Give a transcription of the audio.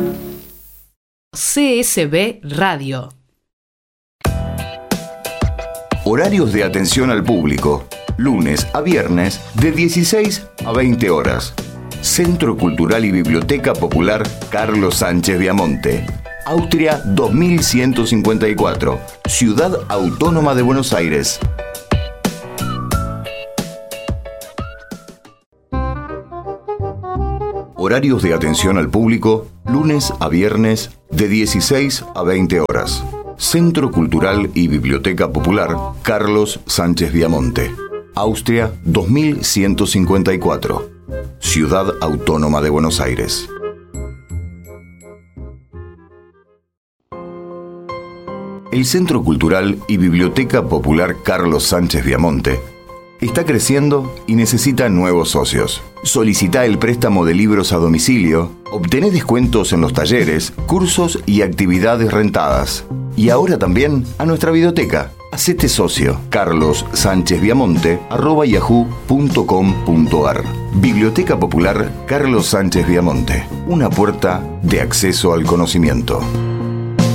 CSB Radio. Horarios de atención al público, lunes a viernes de 16 a 20 horas. Centro Cultural y Biblioteca Popular Carlos Sánchez Viamonte, Austria 2154, Ciudad Autónoma de Buenos Aires. Horarios de atención al público, lunes a viernes de 16 a 20 horas. Centro Cultural y Biblioteca Popular Carlos Sánchez Viamonte, Austria 2154, Ciudad Autónoma de Buenos Aires. El Centro Cultural y Biblioteca Popular Carlos Sánchez Viamonte está creciendo y necesita nuevos socios. Solicita el préstamo de libros a domicilio, obtené descuentos en los talleres, cursos y actividades rentadas. Y ahora también a nuestra biblioteca. Hacete socio. carlossanchezviamonte@yahoo.com.ar. Biblioteca Popular Carlos Sánchez Viamonte. Una puerta de acceso al conocimiento.